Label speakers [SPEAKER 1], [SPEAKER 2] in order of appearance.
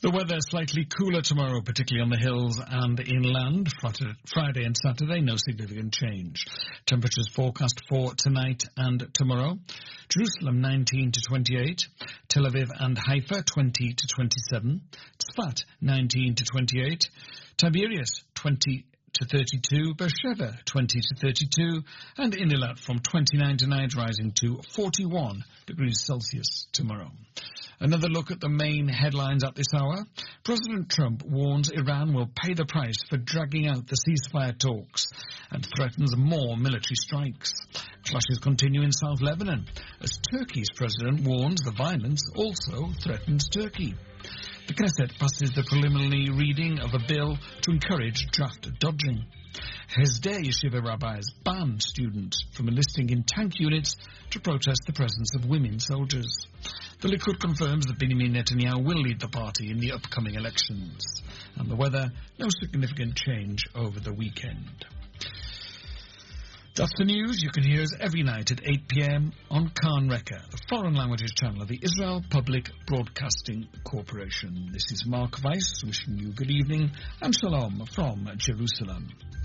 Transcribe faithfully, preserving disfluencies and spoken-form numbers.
[SPEAKER 1] The weather slightly cooler tomorrow, particularly on the hills and inland. Friday and Saturday, no significant change. Temperatures forecast for tonight and tomorrow. Jerusalem nineteen to twenty-eight. Tel Aviv and Haifa twenty to twenty-seven. Tzfat nineteen to twenty-eight. Tiberias twenty to thirty-two. Beersheba twenty to thirty-two. And in Eilat from twenty-nine tonight, rising to forty-one degrees Celsius tomorrow. Another look at the main headlines at this hour. President Trump warns Iran will pay the price for dragging out the ceasefire talks and threatens more military strikes. Clashes continue in South Lebanon as Turkey's president warns the violence also threatens Turkey. The Knesset passes the preliminary reading of a bill to encourage draft dodging. Hesder Yeshiva rabbis ban students from enlisting in tank units to protest the presence of women soldiers. The Likud confirms that Benjamin Netanyahu will lead the party in the upcoming elections. And the weather, no significant change over the weekend. That's the news. You can hear us every night at eight p.m. on Khan Reka, the foreign languages channel of the Israel Public Broadcasting Corporation. This is Mark Weiss wishing you good evening and shalom from Jerusalem.